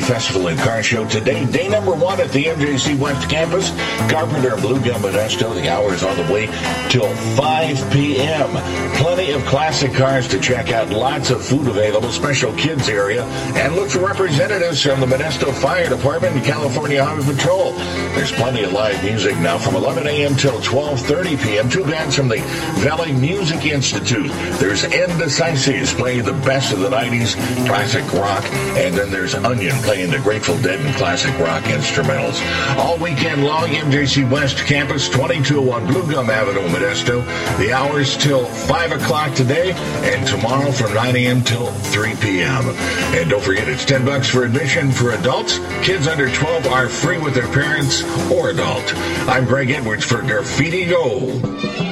Festival and Car Show today. Day number 1 at the MJC West Campus. Carpenter, Blue Gum, Modesto. The hour's on the way till 5 p.m. Plenty of classic cars to check out. Lots of food available. Special kids area. And look for representatives from the Modesto Fire Department and California Highway Patrol. There's plenty of live music now from 11 a.m. till 12:30 p.m. 2 bands from the Valley Music Institute. There's Indecisives playing the best of the 90s classic rock. And then there's Onion playing the Grateful Dead and classic rock instrumentals. All weekend long, MJC West Campus, 2201 Blue Gum Avenue, Modesto. The hours till 5 o'clock today and tomorrow from 9 a.m. till 3 p.m. And don't forget, it's $10 for admission for adults. Kids under 12 are free with their parents or adult. I'm Greg Edwards for Graffiti Gold.